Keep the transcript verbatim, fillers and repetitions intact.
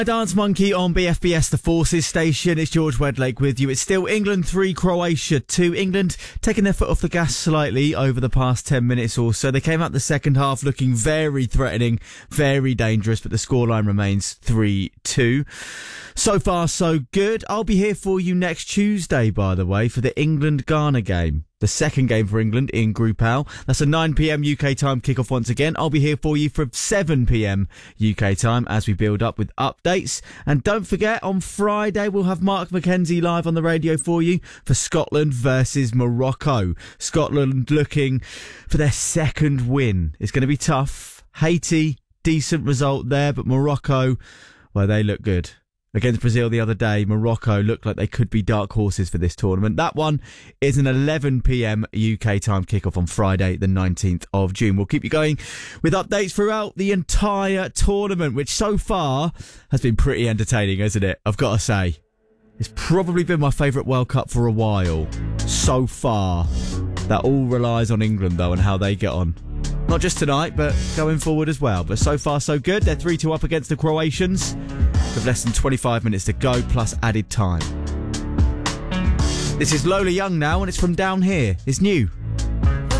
A Dance Monkey on B F B S, the Forces station. It's George Wedlake with you. It's still England three, Croatia two. England taking their foot off the gas slightly over the past ten minutes or so. They came out the second half looking very threatening, very dangerous, but the scoreline remains three two. So far, so good. I'll be here for you next Tuesday, by the way, for the England-Ghana game. The second game for England in Group L. That's a nine p.m. U K time kickoff once again. I'll be here for you from seven p.m. U K time as we build up with updates. And don't forget, on Friday, we'll have Mark McKenzie live on the radio for you for Scotland versus Morocco. Scotland looking for their second win. It's going to be tough. Haiti, decent result there, but Morocco, well, they look good. Against Brazil the other day, Morocco looked like they could be dark horses for this tournament. That one is an eleven p.m. U K time kickoff on Friday, the nineteenth of June. We'll keep you going with updates throughout the entire tournament, which so far has been pretty entertaining, hasn't it? I've got to say. It's probably been my favourite World Cup for a while. So far. That all relies on England, though, and how they get on. Not just tonight, but going forward as well. But so far, so good. They're three two up against the Croatians with less than twenty-five minutes to go, plus added time. This is Lola Young now, and it's from Down Here. It's new.